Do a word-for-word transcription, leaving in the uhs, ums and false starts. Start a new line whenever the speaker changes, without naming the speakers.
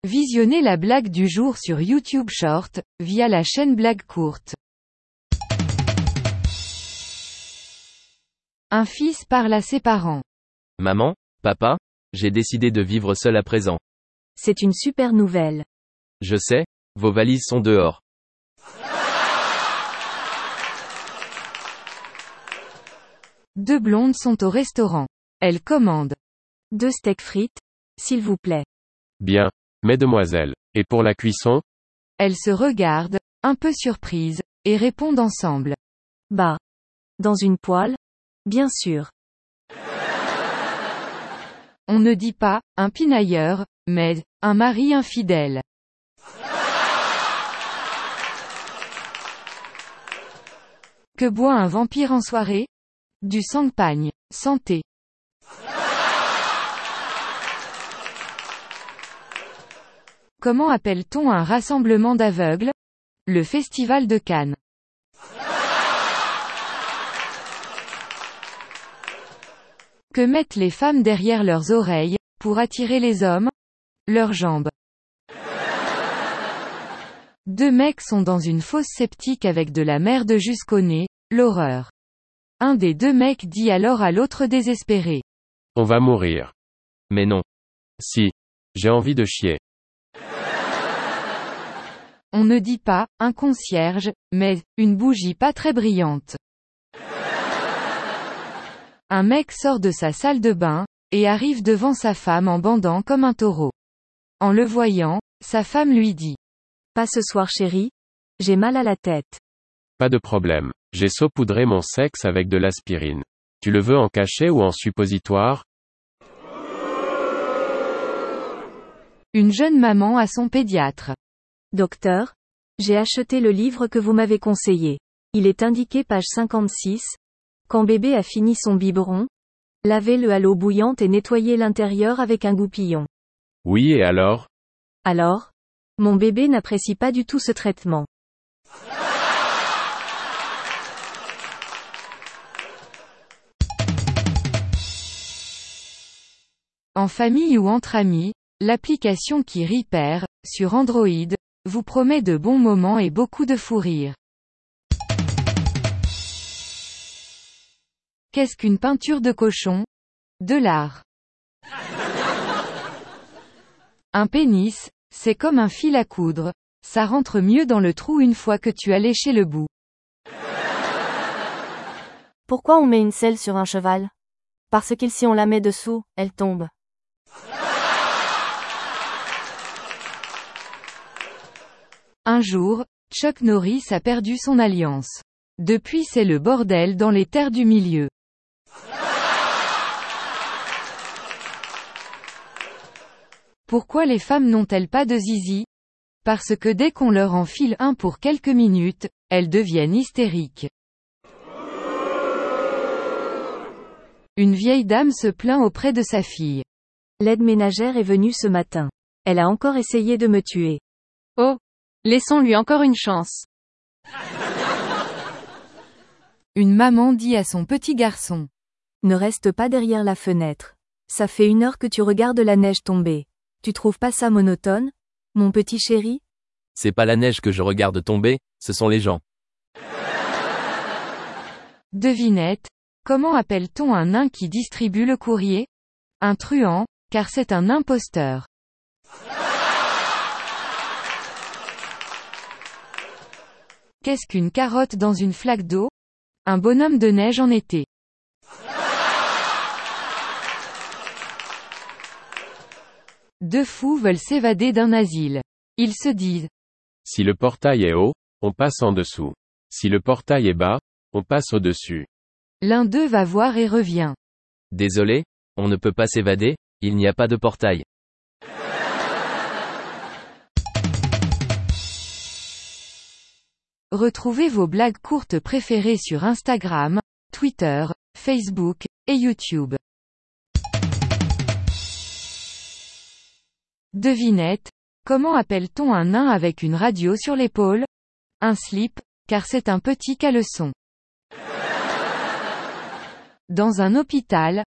Visionnez la blague du jour sur YouTube Short, via la chaîne Blague Courte. Un fils parle à ses parents.
Maman, papa, j'ai décidé de vivre seul à présent.
C'est une super nouvelle.
Je sais, vos valises sont dehors.
Deux blondes sont au restaurant. Elles commandent.
Deux steaks frites, s'il vous plaît.
Bien, mesdemoiselles. Et pour la cuisson?
Elles se regardent, un peu surprises, et répondent ensemble.
Bah. Dans une poêle? Bien sûr.
On ne dit pas, un pinailleur, mais, un mari infidèle. Que boit un vampire en soirée? Du champagne. Santé. Comment appelle-t-on un rassemblement d'aveugles? Le Festival de Cannes. Que mettent les femmes derrière leurs oreilles, pour attirer les hommes? Leurs jambes. Deux mecs sont dans une fosse septique avec de la merde jusqu'au nez, l'horreur. Un des deux mecs dit alors à l'autre désespéré.
On va mourir.
Mais non.
Si. J'ai envie de chier.
On ne dit pas, un concierge, mais, une bougie pas très brillante. Un mec sort de sa salle de bain, et arrive devant sa femme en bandant comme un taureau. En le voyant, sa femme lui dit.
Pas ce soir chérie, j'ai mal à la tête.
Pas de problème. J'ai saupoudré mon sexe avec de l'aspirine. Tu le veux en cachet ou en suppositoire?
Une jeune maman à son pédiatre.
Docteur, j'ai acheté le livre que vous m'avez conseillé. Il est indiqué page cinquante-six. Quand bébé a fini son biberon, lavez-le à l'eau bouillante et nettoyez l'intérieur avec un goupillon.
Oui et alors?
Alors? Mon bébé n'apprécie pas du tout ce traitement.
En famille ou entre amis, l'application qui Repair, sur Android, vous promet de bons moments et beaucoup de fou rire. Qu'est-ce qu'une peinture de cochon? De l'art. Un pénis, c'est comme un fil à coudre, ça rentre mieux dans le trou une fois que tu as léché le bout.
Pourquoi on met une selle sur un cheval? Parce que si on la met dessous, elle tombe.
Un jour, Chuck Norris a perdu son alliance. Depuis c'est le bordel dans les terres du milieu. Pourquoi les femmes n'ont-elles pas de zizi? Parce que dès qu'on leur enfile un pour quelques minutes, elles deviennent hystériques. Une vieille dame se plaint auprès de sa fille.
L'aide ménagère est venue ce matin. Elle a encore essayé de me tuer.
Oh! Laissons-lui encore une chance.
Une maman dit à son petit garçon.
Ne reste pas derrière la fenêtre. Ça fait une heure que tu regardes la neige tomber. Tu trouves pas ça monotone, mon petit chéri?
C'est pas la neige que je regarde tomber, ce sont les gens.
Devinette. Comment appelle-t-on un nain qui distribue le courrier? Un truand, car c'est un imposteur. Qu'est-ce qu'une carotte dans une flaque d'eau? Un bonhomme de neige en été. Deux fous veulent s'évader d'un asile. Ils se disent.
Si le portail est haut, on passe en dessous. Si le portail est bas, on passe au-dessus.
L'un d'eux va voir et revient.
Désolé, on ne peut pas s'évader, il n'y a pas de portail.
Retrouvez vos blagues courtes préférées sur Instagram, Twitter, Facebook, et YouTube. Devinette. Comment appelle-t-on un nain avec une radio sur l'épaule? Un slip, car c'est un petit caleçon. Dans un hôpital,